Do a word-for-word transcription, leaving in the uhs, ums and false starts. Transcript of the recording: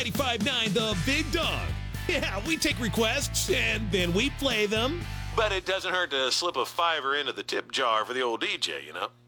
ninety-five point nine The Big Dog. Yeah, we take requests and then we play them. But it doesn't hurt to slip a fiver into the tip jar for the old D J, you know?